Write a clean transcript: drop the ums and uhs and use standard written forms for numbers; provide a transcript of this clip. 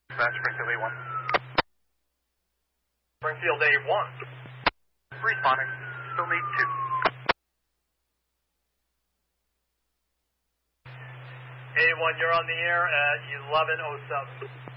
Springfield A1. Springfield A1. Responding. Still need 2. A1, you're on the air at 11:07.